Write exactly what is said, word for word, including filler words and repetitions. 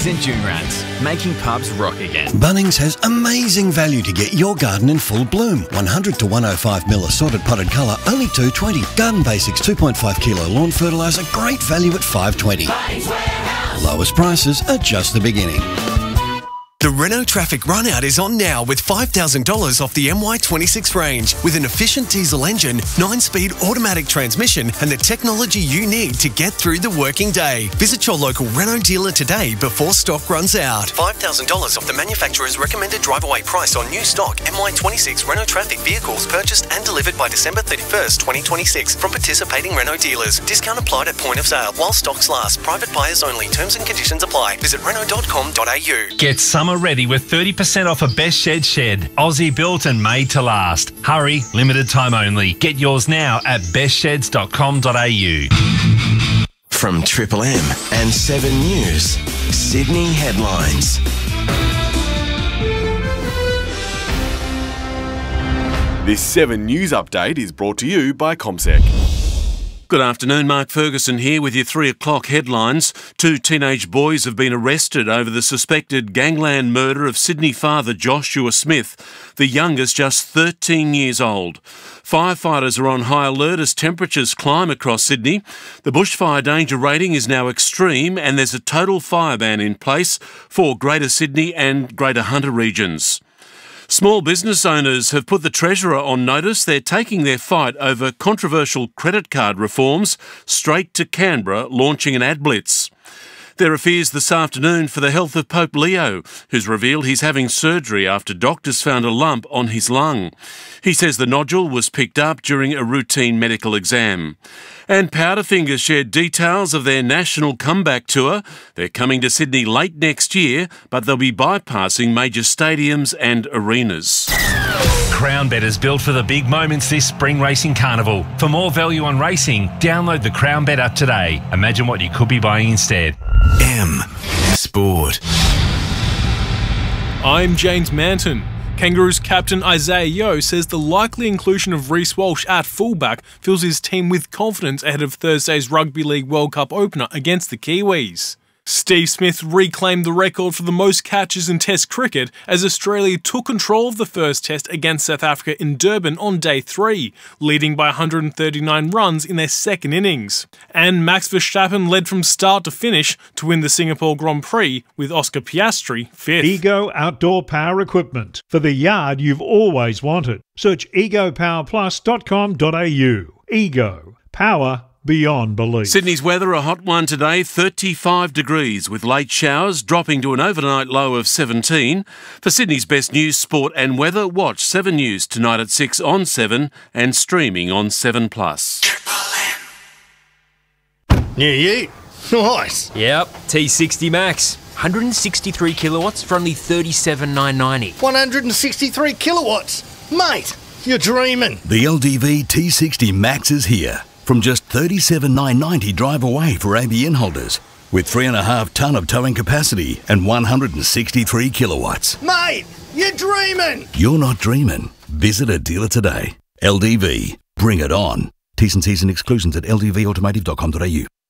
Bunnies and Junrats, making pubs rock again. Bunnings has amazing value to get your garden in full bloom. one hundred to one oh five mil assorted potted colour, only two dollars twenty. Garden Basics two point five kilo lawn fertiliser, great value at five dollars twenty. Lowest prices are just the beginning. The Renault Traffic Runout is on now with five thousand dollars off the M Y twenty-six range with an efficient diesel engine, nine-speed automatic transmission and the technology you need to get through the working day. Visit your local Renault dealer today before stock runs out. five thousand dollars off the manufacturer's recommended drive-away price on new stock M Y twenty-six Renault Traffic vehicles purchased and delivered by December thirty-first, twenty twenty-six from participating Renault dealers. Discount applied at point of sale while stocks last. Private buyers only. Terms and conditions apply. Visit Renault dot com dot a u. Get summer ready with thirty percent off a Best Shed Shed. Aussie built and made to last. Hurry, limited time only. Get yours now at best sheds dot com dot a u. From Triple M and seven News, Sydney headlines. This seven News update is brought to you by CommSec. Good afternoon, Mark Ferguson here with your three o'clock headlines. Two teenage boys have been arrested over the suspected gangland murder of Sydney father Joshua Smith, the youngest just thirteen years old. Firefighters are on high alert as temperatures climb across Sydney. The bushfire danger rating is now extreme and there's a total fire ban in place for Greater Sydney and Greater Hunter regions. Small business owners have put the Treasurer on notice they're taking their fight over controversial credit card reforms straight to Canberra, launching an ad blitz. There are fears this afternoon for the health of Pope Leo, who's revealed he's having surgery after doctors found a lump on his lung. He says the nodule was picked up during a routine medical exam. And Powderfinger shared details of their national comeback tour. They're coming to Sydney late next year, but they'll be bypassing major stadiums and arenas. Crown Bet is built for the big moments this spring racing carnival. For more value on racing, download the Crown Bet app today. Imagine what you could be buying instead. M Sport. I'm James Manton. Kangaroos captain Isaiah Yeo says the likely inclusion of Reece Walsh at fullback fills his team with confidence ahead of Thursday's Rugby League World Cup opener against the Kiwis. Steve Smith reclaimed the record for the most catches in Test cricket as Australia took control of the first Test against South Africa in Durban on day three, leading by one hundred thirty-nine runs in their second innings. And Max Verstappen led from start to finish to win the Singapore Grand Prix, with Oscar Piastri fifth. Ego Outdoor Power Equipment, for the yard you've always wanted. Search ego power plus dot com dot a u. Ego. Power beyond belief. Sydney's weather, a hot one today, thirty-five degrees with late showers dropping to an overnight low of seventeen. For Sydney's best news, sport and weather, watch seven News tonight at six on seven and streaming on seven plus. New Ute. Nice. Yep, T sixty Max. one hundred sixty-three kilowatts for only thirty-seven thousand nine hundred ninety. one hundred sixty-three kilowatts. Mate, you're dreaming. The L D V T sixty Max is here. From just thirty-seven thousand nine hundred ninety drive away for A B N holders. With three point five tonne of towing capacity and one hundred sixty-three kilowatts. Mate, you're dreaming. You're not dreaming. Visit a dealer today. L D V. Bring it on. T's and C's and exclusions at l d v automotive dot com dot a u.